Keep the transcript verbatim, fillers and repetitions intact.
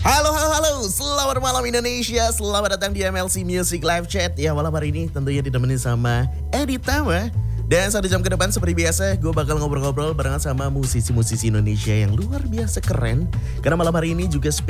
Halo, halo, halo. Selamat malam Indonesia. Selamat datang di M L C Music Live Chat. Ya, malam hari ini tentunya ditemenin sama Edi Tama. Dan satu jam ke depan seperti biasa, gue bakal ngobrol-ngobrol barengan sama musisi-musisi Indonesia yang luar biasa keren. Karena malam hari ini juga